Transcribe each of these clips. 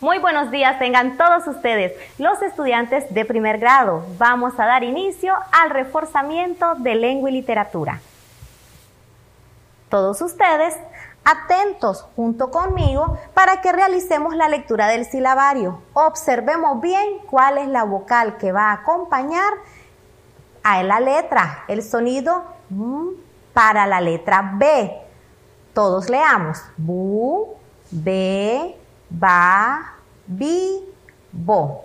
Muy buenos días tengan todos ustedes, los estudiantes de primer grado. Vamos a dar inicio al reforzamiento de lengua y literatura. Todos ustedes, atentos junto conmigo para que realicemos la lectura del silabario. Observemos bien cuál es la vocal que va a acompañar a la letra, el sonido para la letra B. Todos leamos. Bu, be, ba, bi, bo.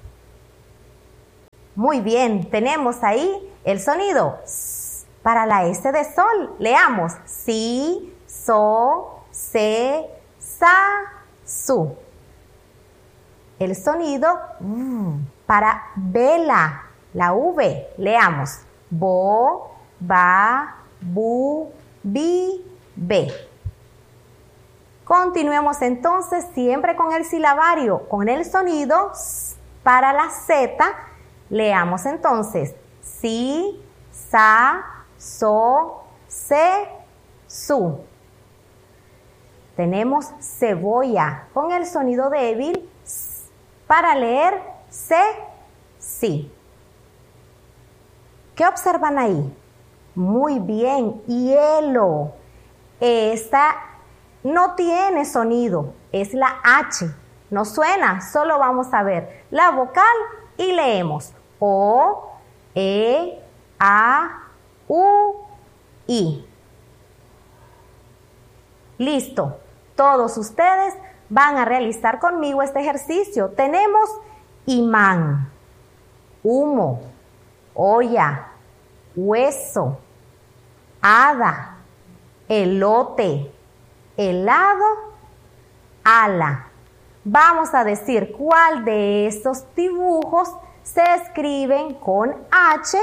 Muy bien, tenemos ahí el sonido S. Para la S de sol, leamos si, so, se, sa, su. El sonido para vela, la V, leamos bo, ba, bu, bi, be. Continuemos entonces siempre con el silabario, con el sonido S. Para la Z, leamos entonces si, sa, so, se, su. Tenemos cebolla con el sonido débil S. Para leer se, si. ¿Qué observan ahí? Muy bien, hielo. Esta no tiene sonido, es la H. No suena, solo vamos a ver la vocal y leemos O, E, A, U, I. Listo, todos ustedes van a realizar conmigo este ejercicio. Tenemos imán, humo, olla, hueso, hada, elote, helado, ala. Vamos a decir cuál de estos dibujos se escriben con H.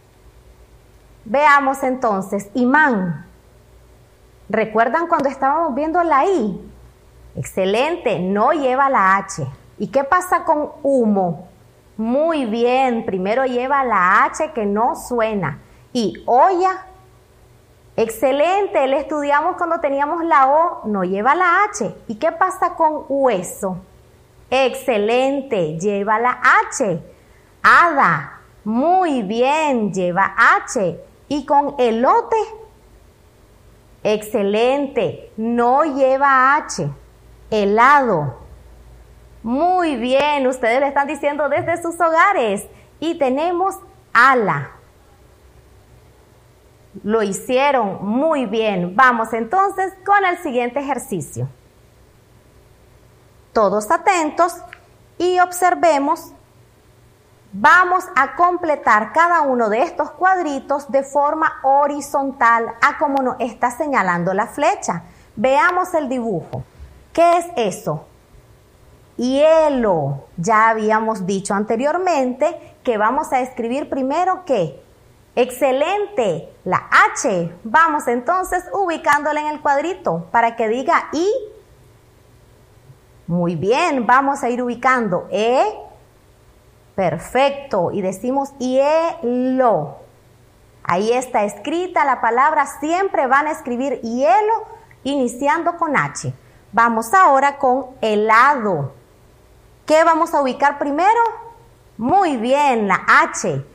Veamos entonces, imán. ¿Recuerdan cuando estábamos viendo la I? Excelente, no lleva la H. ¿Y qué pasa con humo? Muy bien, primero lleva la H que no suena. Y olla. Excelente, le estudiamos cuando teníamos la O, no lleva la H. ¿Y qué pasa con hueso? Excelente, lleva la H. Hada, muy bien, lleva H. ¿Y con elote? Excelente, no lleva H. Helado, muy bien, ustedes le están diciendo desde sus hogares. Y tenemos ala. Lo hicieron muy bien. Vamos entonces con el siguiente ejercicio. Todos atentos y observemos. Vamos a completar cada uno de estos cuadritos de forma horizontal a como nos está señalando la flecha. Veamos el dibujo. ¿Qué es eso? Hielo. Ya habíamos dicho anteriormente que vamos a escribir primero ¿qué? Excelente, la H. Vamos entonces ubicándola en el cuadrito para que diga I. Muy bien, vamos a ir ubicando E. Perfecto, y decimos hielo. Ahí está escrita la palabra, siempre van a escribir hielo iniciando con H. Vamos ahora con helado. ¿Qué vamos a ubicar primero? Muy bien, la H.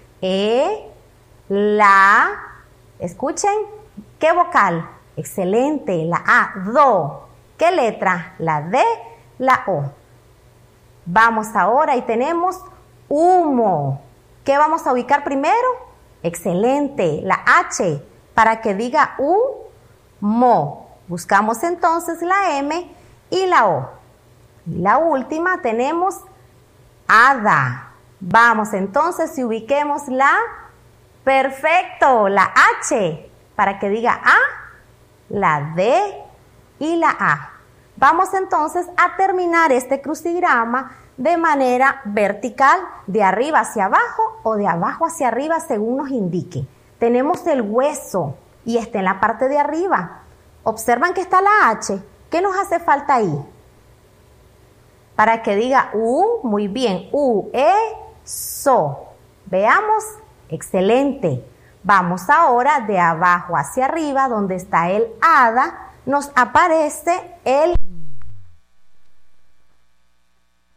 Escuchen, ¿qué vocal? Excelente, la A, do. ¿Qué letra? La D, la O. Vamos ahora y tenemos humo. ¿Qué vamos a ubicar primero? Excelente, la H, para que diga mo. Buscamos entonces la M y la O. Y la última tenemos hada. Vamos entonces y ubiquemos la... Perfecto, la H, para que diga A, la D y la A. Vamos entonces a terminar este crucigrama de manera vertical, de arriba hacia abajo o de abajo hacia arriba según nos indique. Tenemos el hueso y está en la parte de arriba. Observan que está la H. ¿Qué nos hace falta ahí? Para que diga U, muy bien, U, E, so. Veamos. Excelente. Vamos ahora de abajo hacia arriba, donde está el hada, nos aparece el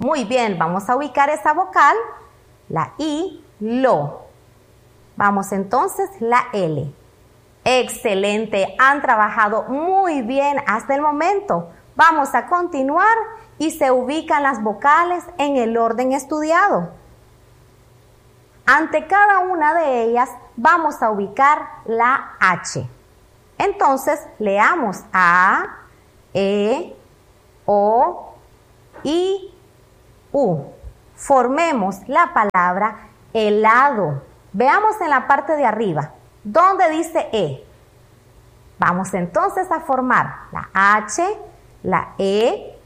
Muy bien, vamos a ubicar esa vocal, la I, lo. Vamos entonces, la L. Excelente, han trabajado muy bien hasta el momento. Vamos a continuar y se ubican las vocales en el orden estudiado. Ante cada una de ellas vamos a ubicar la H. Entonces, leamos A, E, O, I, U. Formemos la palabra helado. Veamos en la parte de arriba, ¿dónde dice E? Vamos entonces a formar la H, la E,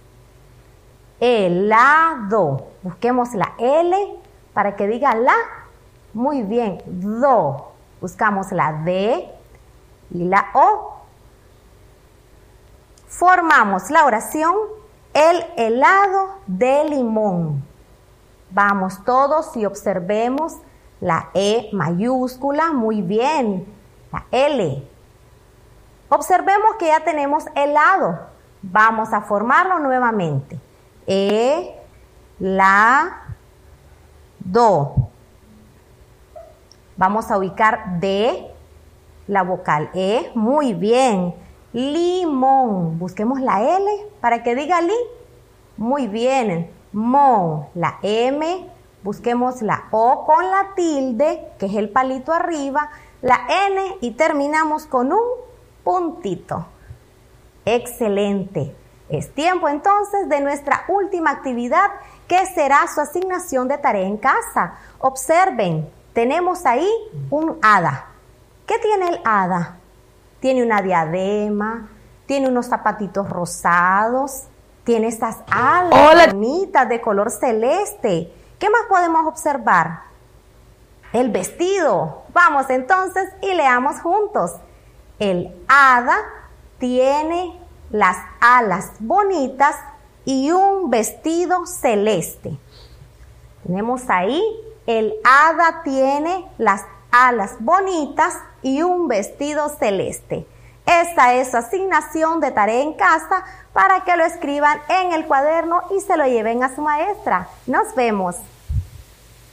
helado. Busquemos la L para que diga la. Muy bien, do. Buscamos la D y la O. Formamos la oración, el helado de limón. Vamos todos y observemos la E mayúscula, muy bien, la L. Observemos que ya tenemos helado. Vamos a formarlo nuevamente. Do. Vamos a ubicar D, la vocal E, muy bien. Limón, busquemos la L para que diga li. Muy bien. Mon, la M, busquemos la O con la tilde, que es el palito arriba, la N y terminamos con un puntito. Excelente. Es tiempo entonces de nuestra última actividad, que será su asignación de tarea en casa. Observen, tenemos ahí un hada. ¿Qué tiene el hada? Tiene una diadema, tiene unos zapatitos rosados, tiene estas alas bonitas de color celeste. ¿Qué más podemos observar? El vestido. Vamos entonces y leamos juntos. El hada tiene las alas bonitas y un vestido celeste. Tenemos ahí, el hada tiene las alas bonitas y un vestido celeste. Esa es su asignación de tarea en casa para que lo escriban en el cuaderno y se lo lleven a su maestra. Nos vemos.